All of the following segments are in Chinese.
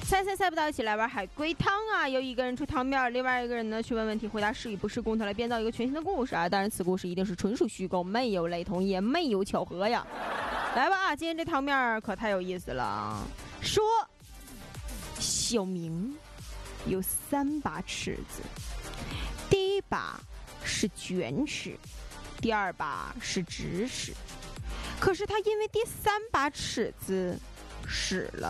猜不到，一起来玩海龟汤啊！由一个人出汤面，另外一个人呢去问问题，回答是与不是，共同来编造一个全新的故事啊！当然，此故事一定是纯属虚构，没有雷同，也没有巧合呀！来吧啊！今天这汤面可太有意思了。说，小明有3把尺子，第一把是卷尺，第2把是直尺，可是他因为第3把尺子使了。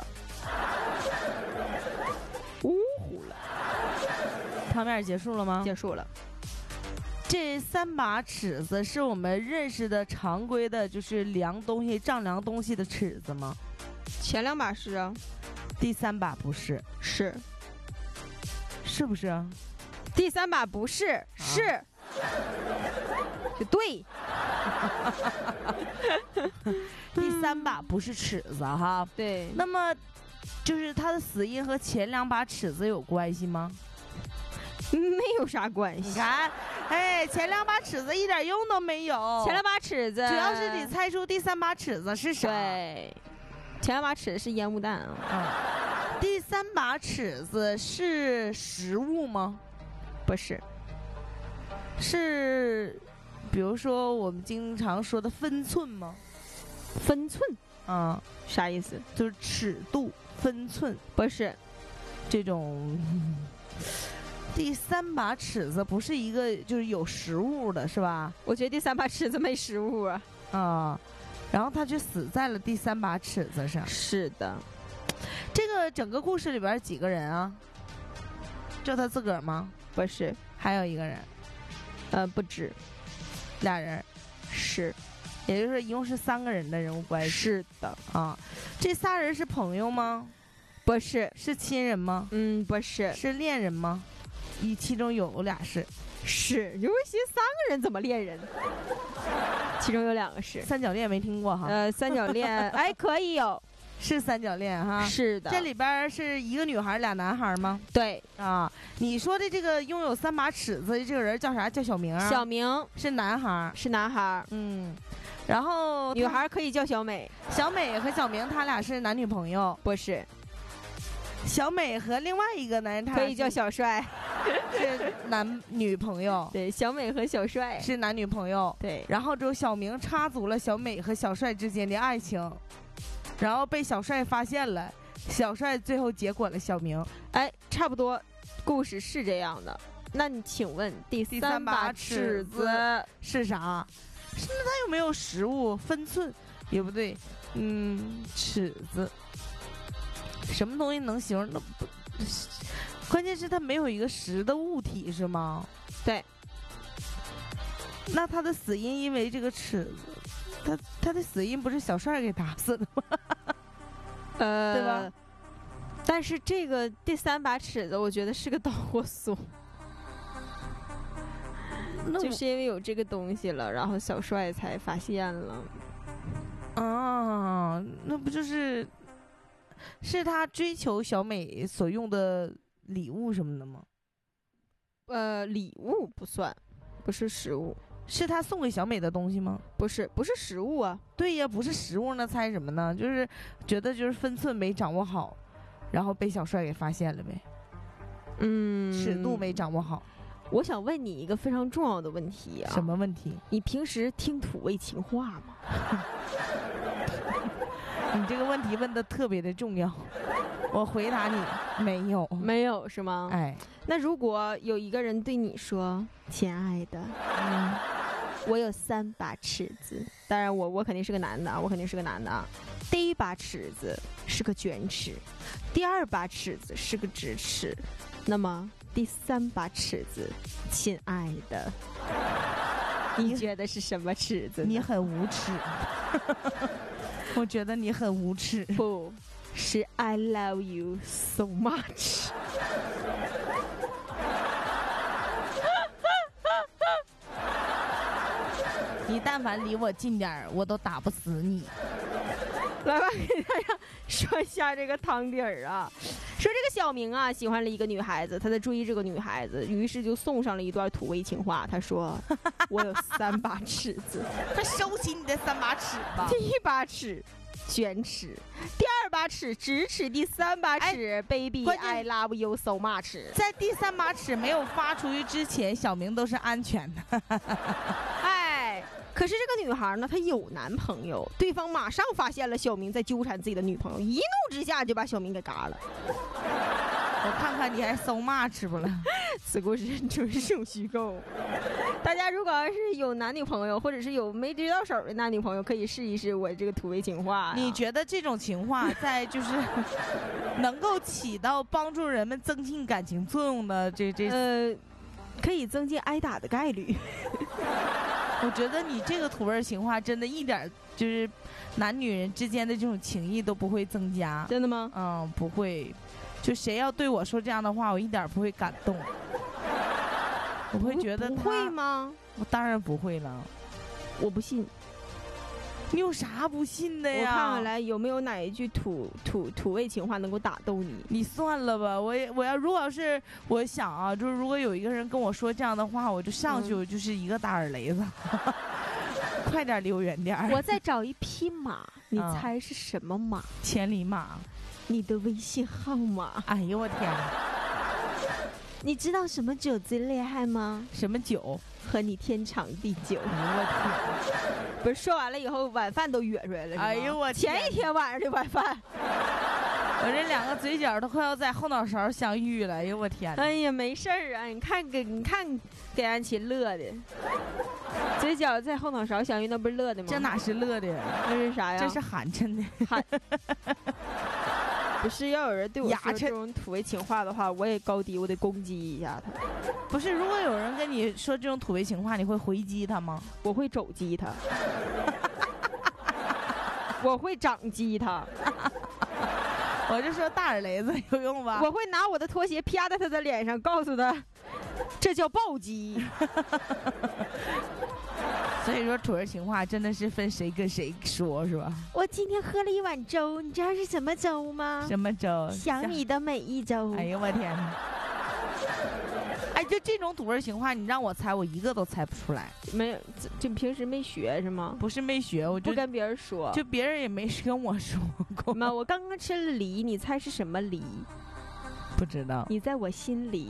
呜呼了， 汤面结束了吗？ 结束了。 这3把尺子是我们认识的常规的，就是量东西、丈量东西的尺子吗？ 前2把是啊， 第3把不是，是不是啊？ 第3把不是，是，就对。 第3把不是尺子哈， 对。 那么，就是它的死因和前2把尺子有关系吗？ 没有啥关系。 你看，哎，前2把尺子一点用都没有。 前2把尺子， 主要是你猜出第3把尺子是啥。 对，前2把尺子是烟雾弹啊。 第3把尺子是食物吗？ 不是， 是，比如说我们经常说的分寸吗？ 分寸啊， 啥意思？ 就是尺度、分寸。 不是， 这种。第3把尺子不是一个就是有食物的是吧？ 我觉得第3把尺子没食物啊。 啊，然后他就死在了第3把尺子上。 是的。 这个整个故事里边几个人啊？就他自个儿吗？ 不是， 还有一个人。 不止 ，2人。 是， 也就是说一共是3个人的人物关系。 是的啊，这仨人是朋友吗？ 不是。 是亲人吗？ 不是。 是恋人吗？其中有俩是。 是，尤其3个人怎么恋人？其中有2个是。 三角恋没听过哈。 三角恋，哎，可以有。 是三角恋哈。 是的。 这里边是一个女孩俩男孩吗？ 对啊。你说的这个拥有3把尺子的这个人叫啥？叫小明啊。 小明是男孩。 是男孩。 然后女孩可以叫小美。 小美和小明他俩是男女朋友？ 不是。 小美和另外一个男人他可以叫小帅。 是男女朋友。 对，小美和小帅是男女朋友。 对。 然后之后小明插足了小美和小帅之间的爱情，然后被小帅发现了，小帅最后结果了小明。 哎，差不多，故事是这样的。那你请问第3把尺子是啥？那它有没有食物？分寸也不对。尺子什么东西能形容？那不，关键是它没有一个实的物体是吗？ 对。 那他的死因因为这个尺子，他的死因不是小帅给打死的吗？对吧？ 但是这个第3把尺子，我觉得是个导火索，就是因为有这个东西了，然后小帅才发现了。 啊，那不就是他追求小美所用的礼物什么的吗？ 礼物不算，不是食物。 是他送给小美的东西吗？ 不是，不是食物啊。 对呀，不是食物，那猜什么呢？就是觉得就是分寸没掌握好，然后被小帅给发现了呗。尺度没掌握好。 我想问你一个非常重要的问题啊。 什么问题？ 你平时听土味情话吗？ 你这个问题问的特别的重要。我回答你，没有。 没有是吗？ 哎， 那如果有一个人对你说：“亲爱的，我有3把尺子。”当然我肯定是个男的，我肯定是个男的啊。第1把尺子是个卷尺，第2把尺子是个直尺，那么第3把尺子，亲爱的，你觉得是什么尺子呢？ 你很无耻。我觉得你很无耻。 不是 I love you so much。 你但凡离我近点儿，我都打不死你。 来吧，给大家说一下这个汤底儿啊。说这个小明啊，喜欢了一个女孩子，他在追这个女孩子，于是就送上了一段土味情话。他说：“我有3把尺子。” 快收起你的3把尺吧。 第1把尺卷尺，第2把尺直尺，第3把尺、baby 关键 I love you so much。 在第3把尺没有发出去之前，小明都是安全的。 哎，可是这个女孩呢，她有男朋友，对方马上发现了小明在纠缠自己的女朋友，一怒之下就把小明给嘎了。 我看看你还搜嘛吃不了？ 此故事纯属虚构。大家如果要是有男女朋友，或者是有没追到手的男女朋友，可以试一试我这个土味情话。 你觉得这种情话在就是能够起到帮助人们增进感情作用的可以增进挨打的概率。 我觉得你这个土味情话真的一点就是男女人之间的这种情谊都不会增加。 真的吗？ 嗯，不会。就谁要对我说这样的话，我一点不会感动。我会觉得不会吗？ 我当然不会了， 我不信。 你有啥不信的呀？ 我看看来有没有哪一句土味情话能够打动你？ 你算了吧，我如果是我想啊，就是如果有一个人跟我说这样的话，我就上去，我就是一个大耳雷子。快点离我远点。 我再找一匹马，你猜是什么马？ 千里马。 你的微信号码。 哎呦我天！ 你知道什么酒最厉害吗？ 什么酒？ 和你天长地久。 哎呦我天！不是说完了以后晚饭都约出来了。 哎呦我天！ 前一天晚上的晚饭， 我这2个嘴角都快要在后脑勺相遇了。哎呦我天！ 哎呀，没事儿啊，你看给安琪乐的，嘴角在后脑勺相遇，那不是乐的吗？ 这哪是乐的？ 那是啥呀？ 这是寒碜的。 不是，要有人对我说这种土味情话的话，我也高低，我得攻击一下他。 不是，如果有人跟你说这种土味情话，你会回击他吗？ 我会肘击他。我会掌击他。 我就说大耳雷子有用吧？ 我会拿我的拖鞋啪在他的脸上，告诉他，这叫暴击。 所以说土味情话真的是分谁跟谁说，是吧？ 我今天喝了一碗粥，你知道是什么粥吗？ 什么粥？ 想你的每一粥。 哎呦我天哪！哎，就这种土味情话，你让我猜，我一个都猜不出来。 没有，就平时没学是吗？ 不是没学，我就不跟别人说， 就别人也没跟我说过。 妈，我刚刚吃了梨，你猜是什么梨？ 不知道。 你在我心里。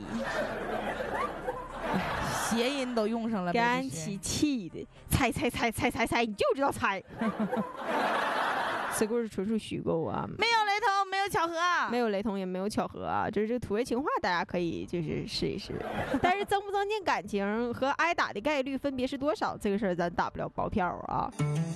谐音都用上了， 给安琪气的，猜，你就知道猜。此故事纯属虚构啊， 没有雷同，没有巧合， 没有雷同也没有巧合啊，就是这个土味情话，大家可以就是试一试。但是增不增进感情和挨打的概率分别是多少，这个事儿咱打不了包票啊。